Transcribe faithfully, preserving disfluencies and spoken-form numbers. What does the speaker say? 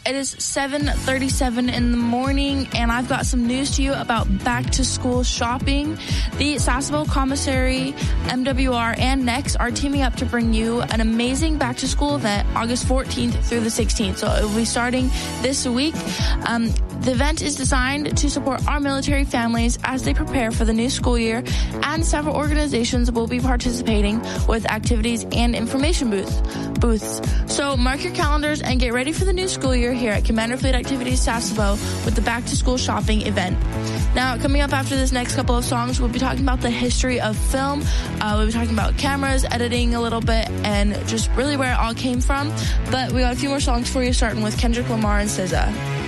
It is seven thirty-seven in the morning, and I've got some news to you about back-to-school shopping. The Sassville Commissary, M W R, and Next are teaming up to bring you an amazing back-to-school event August fourteenth through the sixteenth. So it will be starting this week. Um, the event is designed to support our military families as they prepare for the new school year, and several organizations will be participating with activities and information booth, booths. So mark your calendars and get ready for the new school year here at Commander Fleet Activities Sassville with the back-to-school shopping event. Now, coming up after this next couple of songs, we'll be talking about the history of film. Uh, we'll be talking about cameras, editing a little bit, and just really where it all came from. But we got a few more songs for you, starting with Kendrick Lamar and S Z A.